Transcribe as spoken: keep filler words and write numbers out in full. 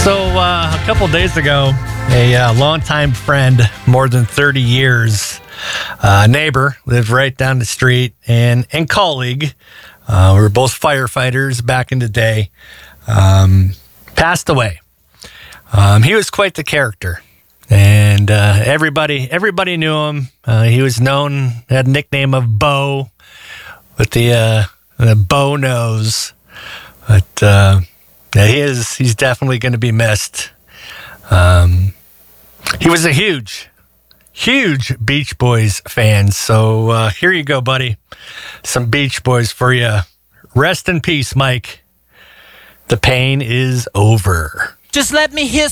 So uh, a couple days ago, a uh, longtime friend, more than thirty years, uh, neighbor, lived right down the street, and, and colleague, uh, we were both firefighters back in the day, um, passed away. Um, he was quite the character, and uh, everybody everybody knew him. Uh, he was known, had a nickname of Bo, with the, uh, the Bo nose, but... Uh, Yeah, he is. He's definitely going to be missed. Um, he was a huge, huge Beach Boys fan. So uh, here you go, buddy. Some Beach Boys for you. Rest in peace, Mike. The pain is over. Just let me hear